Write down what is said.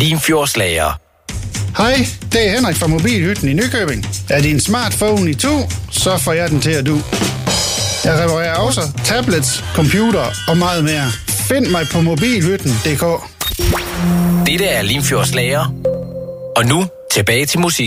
Limfjordslager. Hej, det er Henrik fra Mobilhytten i Nykøbing. Er din smartphone i to, så får jeg den til at du. Jeg reparerer også tablets, computer og meget mere. Find mig på mobilhytten.dk. Dette er Limfjordslager. Og nu tilbage til musik.